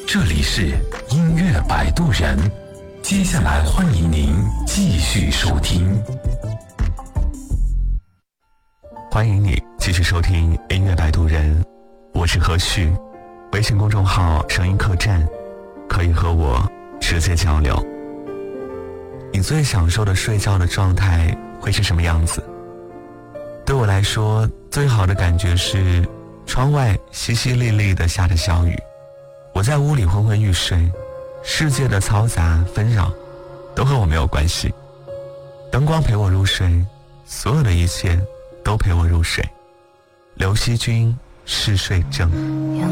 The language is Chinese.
这里是音乐摆渡人，接下来欢迎您继续收听。 欢迎你继续收听音乐摆渡人，我是何旭，微信公众号声音客栈，可以和我直接交流。你最享受的睡觉的状态会是什么样子？对我来说，最好的感觉是窗外淅淅沥沥的下着小雨，我在屋里昏昏欲睡，世界的嘈杂纷扰都和我没有关系，灯光陪我入睡，所有的一切都陪我入睡。刘惜君，嗜睡症。